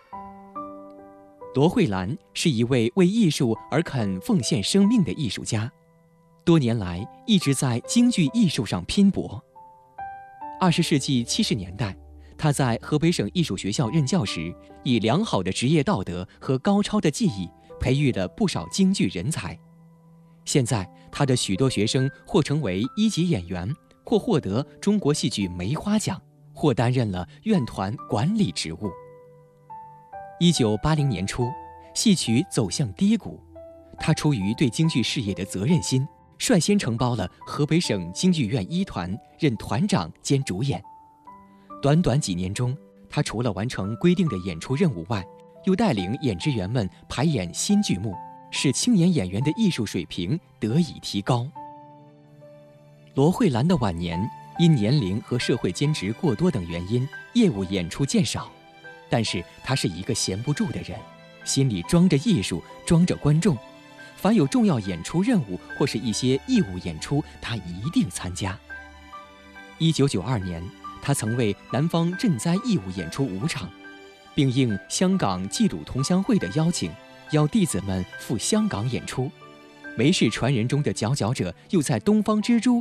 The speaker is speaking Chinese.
罗慧兰是一位为艺术而肯奉献生命的艺术家，多年来一直在京剧艺术上拼搏。20世纪70年代，他在河北省艺术学校任教时，以良好的职业道德和高超的技艺，培育了不少京剧人才。现在，他的许多学生或成为一级演员，或获得中国戏剧梅花奖，或担任了院团管理职务。1980年初，戏曲走向低谷，他出于对京剧事业的责任心，率先承包了河北省京剧院一团，任团长兼主演。短短几年中，他除了完成规定的演出任务外，又带领演职员们排演新剧目，使青年演员的艺术水平得以提高。罗慧兰的晚年因年龄和社会兼职过多等原因，业务演出渐少，但是他是一个闲不住的人，心里装着艺术，装着观众，凡有重要演出任务或是一些义务演出，他一定参加。1992年，他曾为南方赈灾义务演出5场，并应香港济鲁同乡会的邀请，邀弟子们赴香港演出。梅氏传人中的佼佼者又在东方之珠